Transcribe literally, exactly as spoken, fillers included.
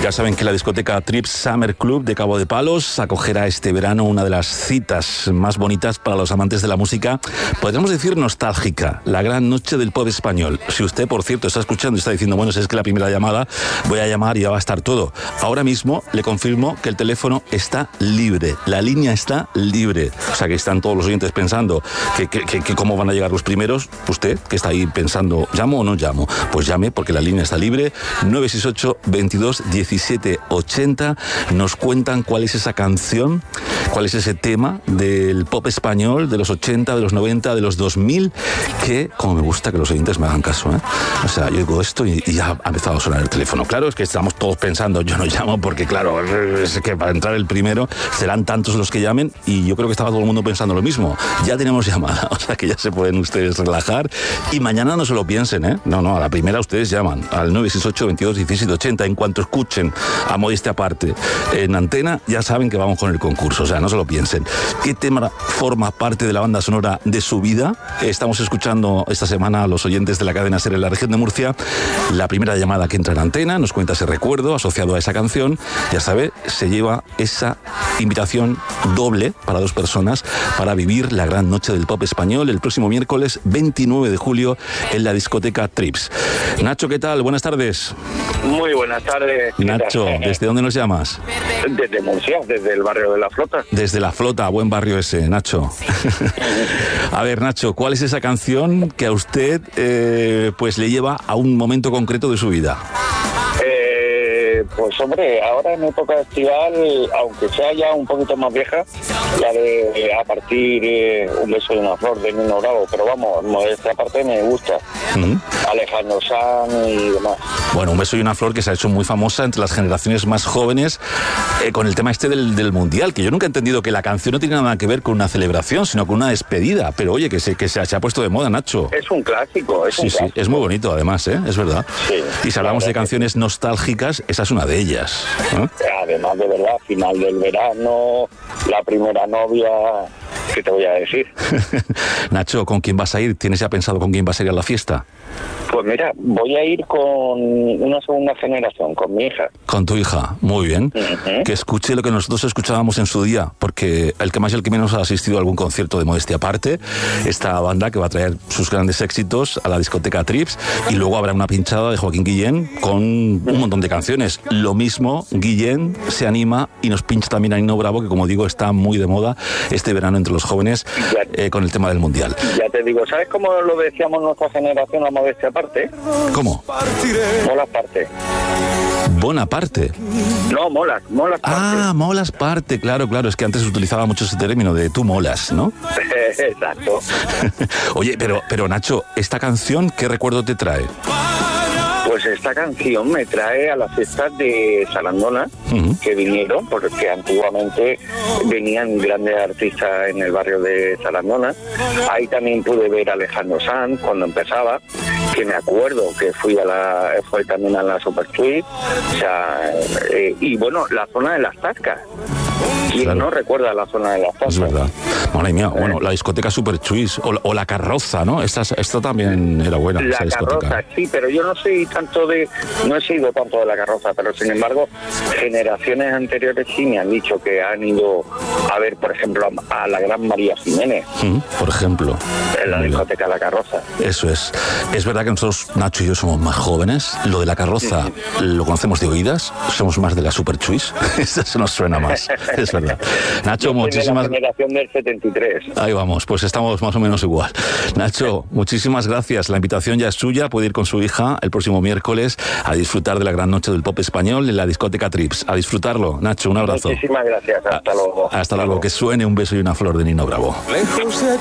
Ya saben que la discoteca Trips Summer Club de Cabo de Palos acogerá este verano una de las citas más bonitas para los amantes de la música, podríamos decir nostálgica, la gran noche del pop español. Si usted, por cierto, está escuchando y está diciendo, bueno, si es que la primera llamada, voy a llamar y ya va a estar todo. Ahora mismo le confirmo que el teléfono está libre, la línea está libre. O sea que están todos los oyentes pensando que, que, que, que cómo van a llegar los primeros. Usted, que está ahí pensando, ¿llamo o no llamo? Pues llame, porque la línea está libre. nueve seis ocho, veintidós, diecisiete, ochenta. Nos cuentan cuál es esa canción, cuál es ese tema del pop español de los ochenta, de los noventa, de los dos mil, que, como me gusta que los oyentes me hagan caso, ¿eh? O sea, yo digo esto y, y ya ha empezado a sonar el teléfono. Claro, es que estamos todos pensando, yo no llamo porque, claro, es que para entrar el primero serán tantos los que llamen, y yo creo que estaba todo el mundo pensando lo mismo. Ya tenemos llamada, o sea que ya se pueden ustedes relajar, y mañana no se lo piensen, ¿eh? No, no, a la primera ustedes llaman al nueve seis ocho, veintidós, diecisiete, ochenta. En cuanto escuchen a Modestia Aparte en antena, ya saben que vamos con el concurso, o sea, no se lo piensen. ¿Qué tema forma parte de la banda sonora de su vida? Estamos escuchando esta semana a los oyentes de la cadena SER en la región de Murcia. La primera llamada que entra en antena nos cuenta ese recuerdo asociado a esa canción. Ya sabe, se lleva esa invitación doble para dos personas para vivir la gran noche del pop español el próximo miércoles veintinueve de julio en la discoteca Trips. Nacho, ¿qué tal? Buenas tardes. Muy buenas tardes. Nacho, ¿desde dónde nos llamas? Desde Murcia, desde el barrio de La Flota. Desde La Flota, buen barrio ese, Nacho. A ver, Nacho, ¿cuál es esa canción que a usted eh, pues le lleva a un momento concreto de su vida? Eh, pues hombre, ahora en época estival, aunque sea ya un poquito más vieja, la de a partir de Un beso y una flor de Nino Bravo, pero vamos, esta parte me gusta. Uh-huh. Alejandro Sanz y demás. Bueno, Un beso y una flor, que se ha hecho muy famosa entre las generaciones más jóvenes eh, con el tema este del, del Mundial, que yo nunca he entendido que la canción no tiene nada que ver con una celebración, sino con una despedida. Pero oye, que se, que se, se ha puesto de moda, Nacho. Es un clásico, es sí, un sí, clásico. Es muy bonito, además, ¿eh? Es verdad. Sí, y si hablamos de canciones nostálgicas, esa es una de ellas, ¿eh? Además, de verdad, final del verano, la primera novia, ¿qué te voy a decir? Nacho, ¿con quién vas a ir? ¿Tienes ya pensado con quién vas a ir a la fiesta? Pues mira, voy a ir con una segunda generación, con mi hija. Con tu hija, muy bien. Uh-huh. Que escuche lo que nosotros escuchábamos en su día, porque el que más y el que menos ha asistido a algún concierto de Modestia Aparte, esta banda que va a traer sus grandes éxitos a la discoteca Trips, y luego habrá una pinchada de Joaquín Guillén con un montón de canciones. Lo mismo, Guillén se anima y nos pincha también a Nino Bravo, que como digo, está muy de moda este verano entre los jóvenes eh, con el tema del Mundial. Ya te digo, ¿sabes cómo lo decíamos nuestra generación, la Modestia Aparte? ¿Cómo? Molas parte. Bonaparte. No, molas, molas parte. Ah, molas parte, claro, claro. Es que antes se utilizaba mucho ese término de tú molas, ¿no? Exacto. Oye, pero, pero Nacho, ¿esta canción qué recuerdo te trae? Pues esta canción me trae a las fiestas de Sarandona, uh-huh. que vinieron, porque antiguamente venían grandes artistas en el barrio de Sarandona. Ahí también pude ver a Alejandro Sanz cuando empezaba, que me acuerdo que fui a la, fue también a la Super Suite, o sea, eh, y bueno, la zona de las Tascas. ¿Quién claro. no recuerda la zona de las Tascas? Es verdad. Madre mía, eh. bueno, la discoteca Super Chuis o, o la Carroza, ¿no? Esta, esta también era buena, la esa discoteca. Carroza, sí, pero yo no soy tanto de, no he sido tanto de la Carroza, pero sin embargo, generaciones anteriores sí me han dicho que han ido a ver, por ejemplo, a, a la gran María Jiménez. Mm, por ejemplo. En la discoteca La Carroza. Eso es. Es verdad que nosotros, Nacho y yo, somos más jóvenes. Lo de la Carroza sí. lo conocemos de oídas. Somos más de la Super Chuis. Eso nos suena más. Es verdad. Nacho, yo muchísimas... de la generación del setenta y tres. Ahí vamos, pues estamos más o menos igual. Nacho, muchísimas gracias. La invitación ya es suya. Puede ir con su hija el próximo miércoles a disfrutar de la gran noche del pop español en la discoteca Trips. A disfrutarlo. Nacho, un abrazo. Muchísimas gracias. Hasta luego. Hasta luego. Que suene Un beso y una flor de Nino Bravo.